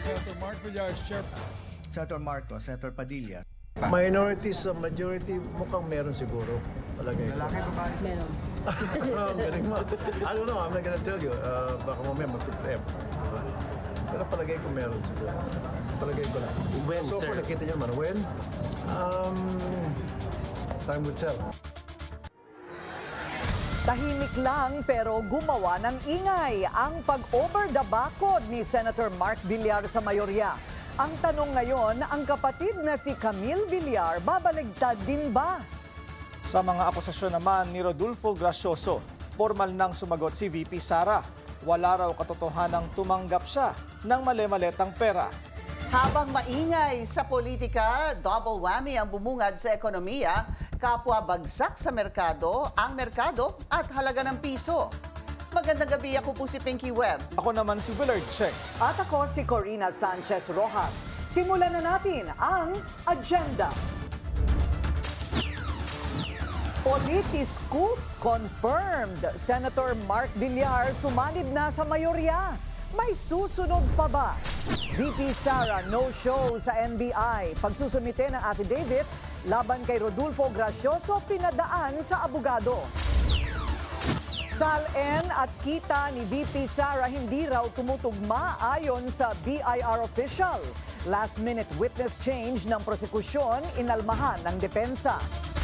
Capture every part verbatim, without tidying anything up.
Senator Mark Villar is chair. Senator Marcos, Senator Padilla. Minorities sa majority, mukhang meron siguro. Palagay ko. Lalaki, babae. Meron. Ang galing mo. I don't know, I'm not gonna tell you. Uh, baka mamaya mag-prep. Diba? Pero palagay ko meron siguro. Palagay ko lang. When, so, sir? kung nakita niyo naman, when? Um, time will tell. Tahimik lang pero gumawa ng ingay ang pag-over the bakod ni Senator Mark Villar sa mayorya. Ang tanong ngayon, ang kapatid na si Camille Villar, babaligtad din ba? Sa mga akusasyon naman ni Rodolfo Gracioso, formal nang sumagot si V P Sara. Wala raw katotohanang tumanggap siya ng mali-maletang pera. Habang maingay sa politika, double whammy ang bumungad sa ekonomiya, kapwa bagsak sa merkado, ang merkado at halaga ng piso. Magandang gabi, ako po si Pinky Webb. Ako naman si Willard Cheng. At ako si Corina Sanchez Rojas. Simulan na natin ang agenda. Politiscoop confirmed. Senator Mark Villar sumanib na sa mayorya. May susunod pa ba? V P Sara no-show sa N B I. Pagsusumite ng affidavit laban kay Rodolfo Gracioso pinadaan sa abogado. Sal-en at kita ni V P Sara hindi raw tumutugma ayon sa B I R official. Last-minute witness change ng prosekusyon inalmahan ng depensa.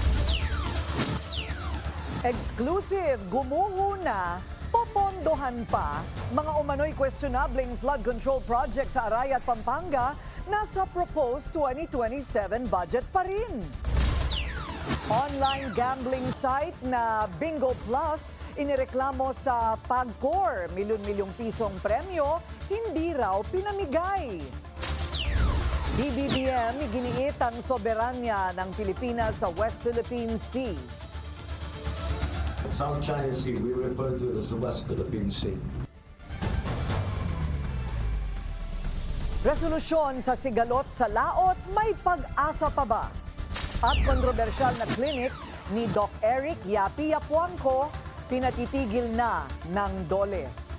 Exclusive, gumuho na, popondohan pa, mga umano'y questionableng flood control project sa Araya at Pampanga nasa proposed twenty twenty-seven budget pa rin. Online gambling site na Bingo Plus inireklamo sa PAGCOR. Milyon-milyong pisong premyo, hindi raw pinamigay. D B B M iginiit ang soberanya ng Pilipinas sa West Philippine Sea. South China Sea, we refer to it as the West Philippine Sea. Resolusyon sa sigalot sa laot, may pag-asa pa ba? At kontrobersyal na clinic ni Doc Eric Yapi Yapuangco, pinatitigil na ng DOLE.